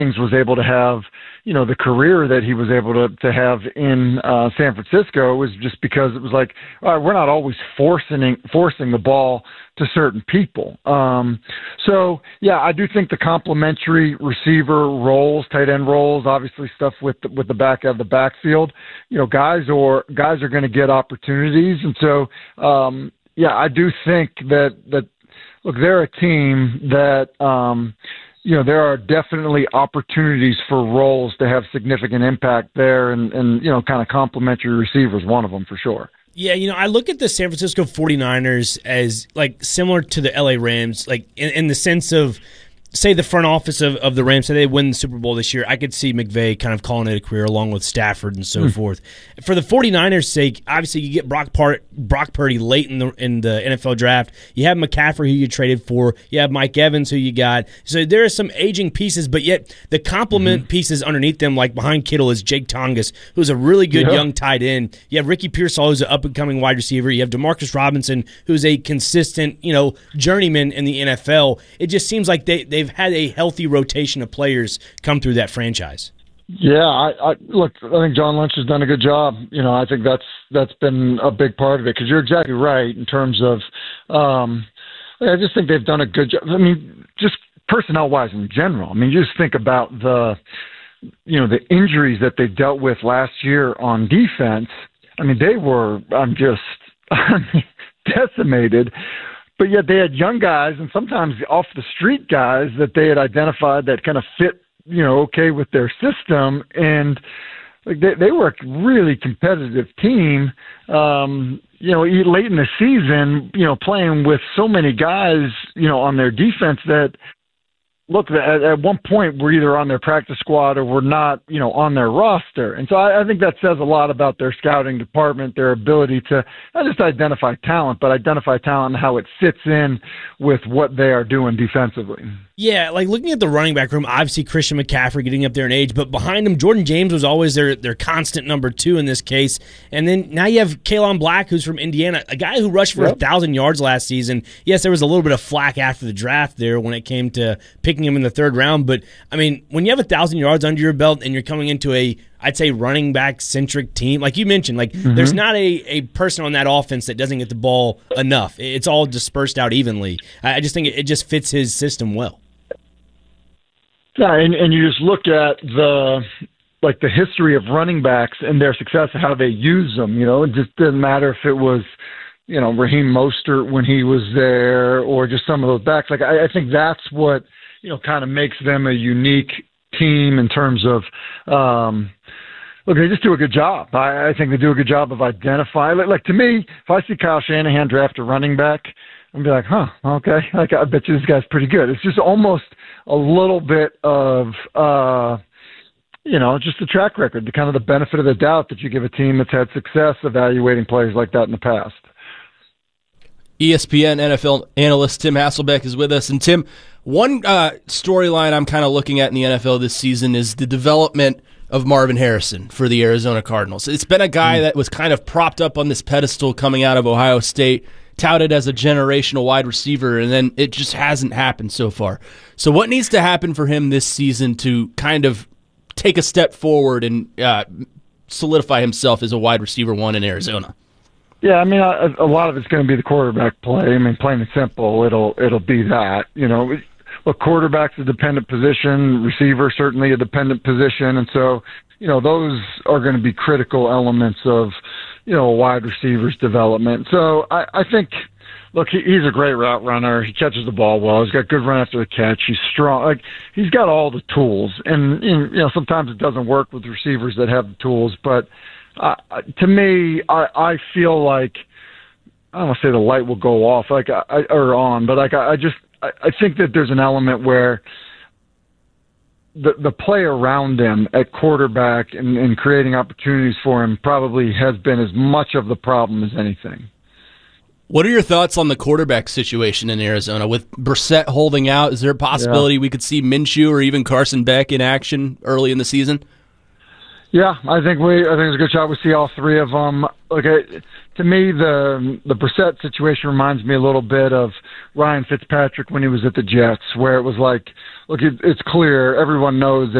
was able to have, the career that he was able to have in San Francisco was just because it was like, all right, we're not always forcing the ball to certain people. So yeah, I do think the complementary receiver roles, tight end roles, obviously stuff with the back of the backfield, guys are going to get opportunities. And so, yeah, I do think that look, they're a team that, there are definitely opportunities for roles to have significant impact there, and kind of complementary receivers, one of them for sure. Yeah, I look at the San Francisco 49ers as like similar to the LA Rams, like in the sense of, say the front office of the Rams, say they win the Super Bowl this year, I could see McVay kind of calling it a career along with Stafford and so forth. For the 49ers' sake, obviously you get Brock Purdy late in the NFL draft. You have McCaffrey, who you traded for. You have Mike Evans, who you got. So there are some aging pieces, but yet the complement pieces underneath them, like behind Kittle, is Jake Tongas, who's a really good young tight end. You have Ricky Pearsall, who's an up-and-coming wide receiver. You have Demarcus Robinson, who's a consistent, journeyman in the NFL. It just seems like they've had a healthy rotation of players come through that franchise. Yeah, I think John Lynch has done a good job. I think that's been a big part of it, because you're exactly right in terms of, I just think they've done a good job. I mean, just personnel-wise in general. I mean, you just think about the injuries that they dealt with last year on defense. I mean, they were decimated. But yet they had young guys and sometimes off the street guys that they had identified that kind of fit, okay with their system. And like they were a really competitive team, late in the season, playing with so many guys, on their defense that, look, at one point we're either on their practice squad or we're not, on their roster. And so I think that says a lot about their scouting department, their ability to not just identify talent, but identify talent and how it fits in with what they are doing defensively. Yeah, like looking at the running back room, obviously Christian McCaffrey getting up there in age, but behind him, Jordan James was always their constant number 2 in this case. And then now you have Kalen Black, who's from Indiana, a guy who rushed for 1,000 yards last season. Yes, there was a little bit of flack after the draft there when it came to picking him in the 3rd round, but I mean, when you have 1,000 yards under your belt and you're coming into I'd say running back-centric team, like you mentioned, there's not a person on that offense that doesn't get the ball enough. It's all dispersed out evenly. I just think it just fits his system well. Yeah, and you just look at the history of running backs and their success, how they use them. It just didn't matter if it was, Raheem Mostert when he was there, or just some of those backs. Like I think that's what kind of makes them a unique team in terms of. Look, they just do a good job. I think they do a good job of identifying. Like to me, if I see Kyle Shanahan draft a running back, I'm be like, okay. Like I bet you this guy's pretty good. It's just almost a little bit of, just a track record, the kind of the benefit of the doubt that you give a team that's had success evaluating players like that in the past. ESPN NFL analyst Tim Hasselbeck is with us. And Tim, one storyline I'm kind of looking at in the NFL this season is the development of Marvin Harrison for the Arizona Cardinals. It's been a guy that was kind of propped up on this pedestal coming out of Ohio State, touted as a generational wide receiver, and then it just hasn't happened so far. So what needs to happen for him this season to kind of take a step forward and solidify himself as a wide receiver 1 in Arizona? Yeah, I mean, a lot of it's going to be the quarterback play. I mean, plain and simple, it'll be that. Look, quarterback's a dependent position, receiver certainly a dependent position, and so those are going to be critical elements of a wide receiver's development. So I think, look, he's a great route runner. He catches the ball well. He's got good run after the catch. He's strong. Like he's got all the tools, and sometimes it doesn't work with receivers that have the tools, but. To me, I feel like I don't want to say the light will go off or on, but I think that there's an element where the play around him at quarterback and creating opportunities for him probably has been as much of the problem as anything. What are your thoughts on the quarterback situation in Arizona with Brissett holding out? Is there a possibility we could see Minshew or even Carson Beck in action early in the season? Yeah, I think there's a good shot we see all three of them. Okay, to me, the Brissett situation reminds me a little bit of Ryan Fitzpatrick when he was at the Jets, where it was like, look, it's clear, everyone knows that